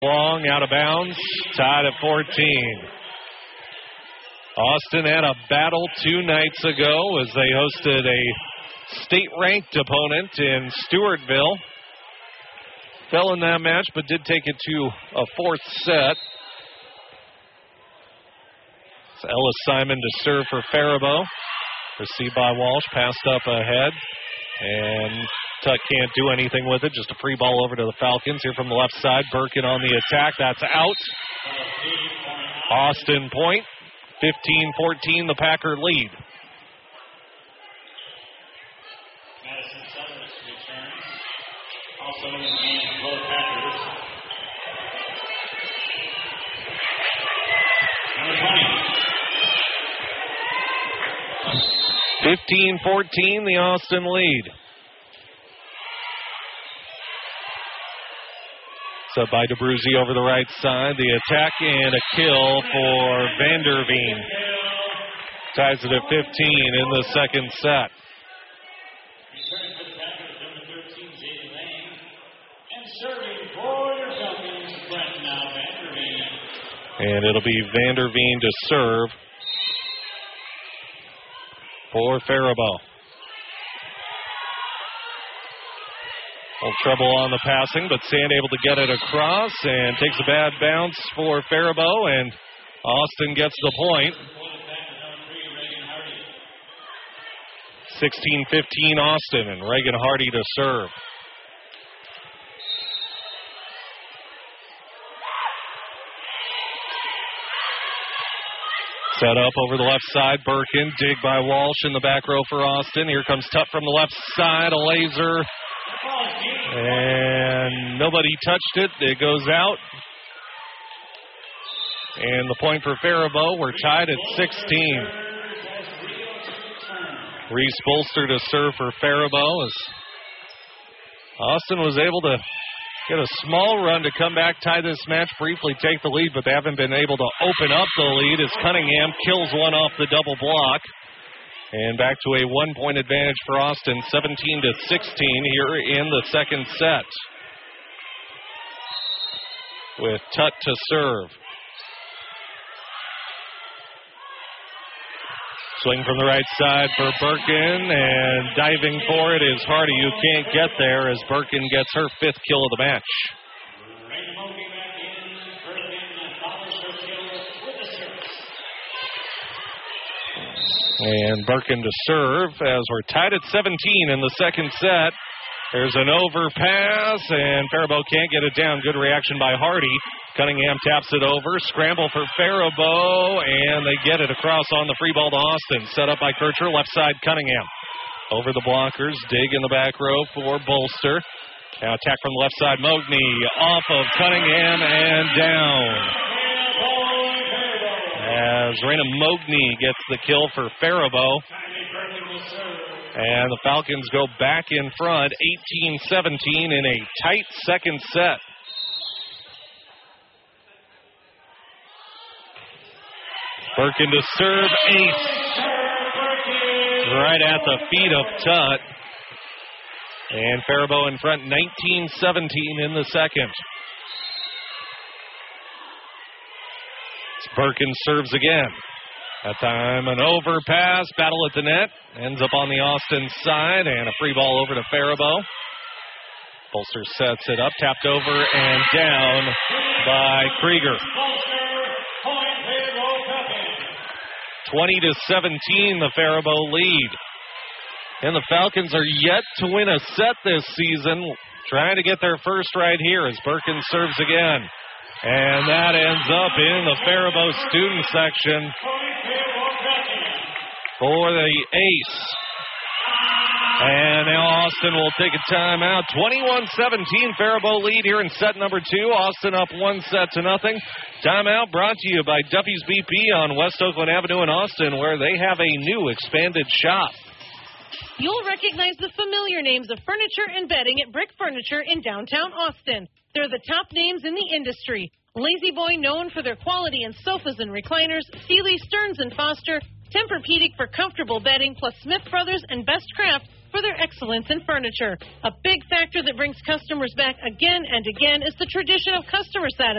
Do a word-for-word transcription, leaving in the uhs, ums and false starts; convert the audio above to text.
Long out of bounds, tied at fourteen. Austin had a battle two nights ago as they hosted a state-ranked opponent in Stewartville. Fell in that match, but did take it to a fourth set. It's Ellis Simon to serve for Faribault. Received by Walsh, passed up ahead, and Tuck can't do anything with it. Just a free ball over to the Falcons. Here from the left side, Birkin on the attack. That's out. Austin point. fifteen fourteen, the Packer lead. Madison Sellers returns. Also in the game for the Packers. Number twenty. fifteen fourteen, the Austin lead. So by DeBruzzi over the right side. The attack and a kill for Vanderveen. Ties it at fifteen in the second set. Returning for the Packers, number thirteen, J D Lane. And serving for your Falcons, Brent now Vanderveen. And it'll be Vanderveen to serve for Faribault. Little trouble on the passing, but Sand able to get it across and takes a bad bounce for Faribault, and Austin gets the point. sixteen fifteen Austin, and Reagan Hardy to serve. Set up over the left side, Birkin, dig by Walsh in the back row for Austin. Here comes Tutt from the left side, a laser. And nobody touched it. It goes out. And the point for Faribault. We're tied at sixteen. Reese Bolster to serve for Faribault as Austin was able to get a small run to come back, tie this match, briefly take the lead, but they haven't been able to open up the lead as Cunningham kills one off the double block. And back to a one-point advantage for Austin, seventeen to sixteen here in the second set. With Tutt to serve. Swing from the right side for Birkin, and diving for it is Hardy, who can't get there as Birkin gets her fifth kill of the match. And Birkin to serve as we're tied at seventeen in the second set. There's an overpass, and Faribault can't get it down. Good reaction by Hardy. Cunningham taps it over. Scramble for Faribault, and they get it across on the free ball to Austin. Set up by Kircher, left side Cunningham. Over the blockers, dig in the back row for Bolster. Now attack from the left side, Mogney off of Cunningham and down. As Raina Mogney gets the kill for Faribault. And the Falcons go back in front, eighteen seventeen in a tight second set. Birkin to serve, ace. Right at the feet of Tutt. And Faribault in front, nineteen seventeen in the second. Birkin serves again. That time an overpass, battle at the net. Ends up on the Austin side, and a free ball over to Faribault. Bolster sets it up, tapped over and down by Krieger. twenty to seventeen, the Faribault lead. And the Falcons are yet to win a set this season. Trying to get their first right here as Birkin serves again. And that ends up in the Faribault student section for the ace. And now Austin will take a timeout. twenty-one seventeen, Faribault lead here in set number two. Austin up one set to nothing. Timeout brought to you by Duffy's B P on West Oakland Avenue in Austin, where they have a new expanded shop. You'll recognize the familiar names of furniture and bedding at Brick Furniture in downtown Austin. They're the top names in the industry. Lazy Boy, known for their quality in sofas and recliners, Sealy, Stearns and Foster, Tempur-Pedic for comfortable bedding, plus Smith Brothers and Best Craft for their excellence in furniture. A big factor that brings customers back again and again is the tradition of customer satisfaction.